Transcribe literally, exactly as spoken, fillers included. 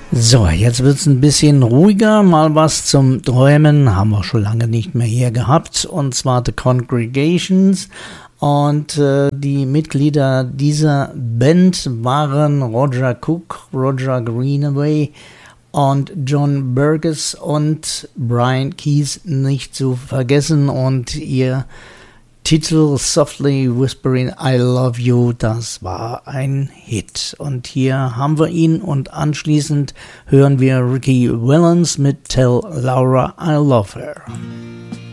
So, jetzt wird's ein bisschen ruhiger, mal was zum Träumen, haben wir schon lange nicht mehr hier gehabt, und zwar The Congregations. Und äh, die Mitglieder dieser Band waren Roger Cook, Roger Greenaway und John Burgess und Brian Keys nicht zu vergessen, und ihr Titel Softly Whispering I Love You, das war ein Hit. Und hier haben wir ihn, und anschließend hören wir Ricky Valens mit Tell Laura I Love Her.